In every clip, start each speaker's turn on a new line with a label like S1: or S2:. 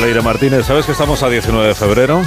S1: Leire Martínez, ¿sabes que estamos a 19 de febrero?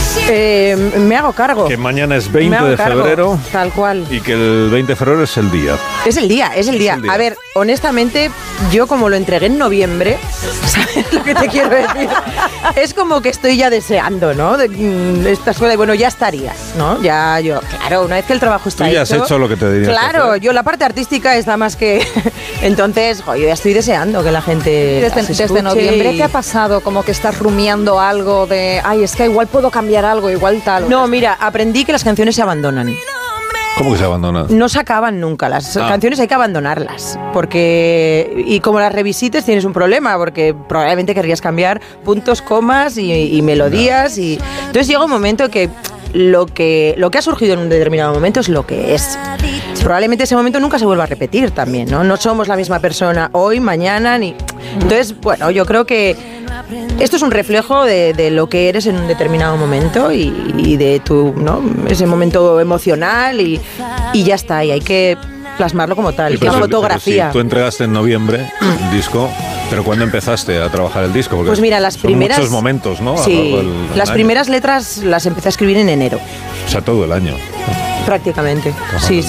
S2: Me hago cargo.
S1: Que mañana es 20 de febrero.
S2: Tal cual.
S1: Y que el 20 de febrero es el día.
S2: Es el día. A ver, honestamente, yo como lo entregué en noviembre, ¿sabes lo que te quiero decir? Es como que estoy ya deseando, ¿no? Esta escuela, y bueno, ya estaría, ¿no? Ya yo, claro, una vez que el trabajo está hecho...
S1: Tú ya has hecho lo que te diría.
S2: Claro, yo la parte artística está más que... Entonces, yo ya estoy deseando que la gente
S3: desde noviembre, ¿qué ha pasado? Como que estás rumiando algo de... Ay, es que igual puedo cambiar algo, igual tal.
S2: No, mira, aprendí que las canciones se abandonan.
S1: ¿Cómo que se abandonan?
S2: No se acaban nunca. Las canciones hay que abandonarlas. Porque... Y como las revisites tienes un problema, porque probablemente querrías cambiar puntos, comas y melodías. Y entonces llega un momento que lo que ha surgido en un determinado momento es lo que es. Probablemente ese momento nunca se vuelva a repetir también, ¿no? No somos la misma persona hoy, mañana, ni... Entonces, bueno, yo creo que esto es un reflejo de lo que eres en un determinado momento y de tu, ¿no? Ese momento emocional y ya está, y hay que plasmarlo como tal, que es fotografía.
S1: Sí, tú entregaste en noviembre el disco, pero ¿cuándo empezaste a trabajar el disco? Porque
S2: pues mira, las primeras...
S1: Son muchos momentos, ¿no?
S2: Sí, las primeras letras las empecé a escribir en enero.
S1: O sea, todo el año.
S2: Prácticamente, sí.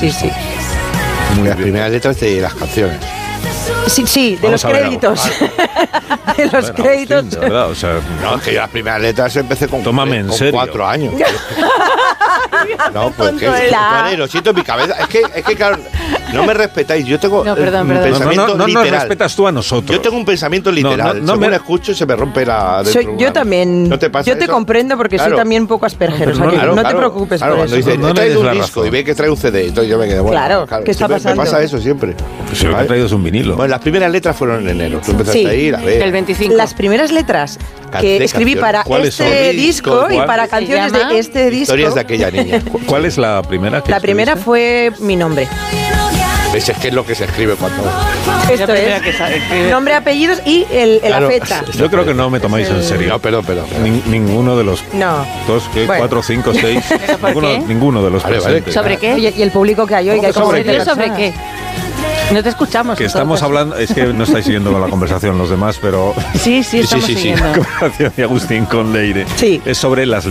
S4: Las primeras letras de las canciones.
S2: Sí, de los créditos. De los créditos.
S1: Agustín, de verdad, o sea,
S4: no, es que yo las primeras letras empecé con 4 años. No, pues que lo siento en mi cabeza. Es que claro, no me respetáis. Yo tengo un pensamiento
S1: no
S4: literal.
S1: nos respetas tú a nosotros.
S4: Yo tengo un pensamiento literal.
S1: No
S4: me
S1: me
S4: escucho y se me rompe la...
S2: Yo también.
S4: ¿No te pasa
S2: yo te
S4: eso?
S2: comprendo porque soy también un poco asperger.
S4: No
S2: te preocupes por eso.
S4: Cuando dice, he traído un disco y ve que trae un CD, entonces yo me quedo, bueno,
S2: claro, ¿qué está pasando?
S4: Me pasa eso siempre.
S1: Si lo que he traído es un vinilo.
S4: Bueno, las primeras letras fueron en enero. Tú empezaste a ir, a ver.
S3: El 25.
S2: Las primeras letras que escribí para este disco y para canciones de este disco.
S4: Historias de aquella niña.
S1: ¿Cuál es la primera?
S2: La primera fue mi nombre.
S4: ¿Ves? Es que es lo que se escribe cuando...
S2: Esto es nombre, apellidos y la fecha.
S1: Yo creo que no me tomáis en serio.
S4: No, pero.
S1: Ninguno de los...
S2: No.
S1: 2, 4, 5, 6... Ninguno de los presentes.
S3: ¿Sobre qué?
S2: Oye, y el público que hay hoy.
S3: ¿Sobre qué? No te escuchamos.
S1: Que estamos hablando... Es que no estáis siguiendo la conversación los demás, pero...
S3: Sí, estamos siguiendo.
S1: La conversación de Agustín con Leire.
S2: Sí.
S1: Es sobre las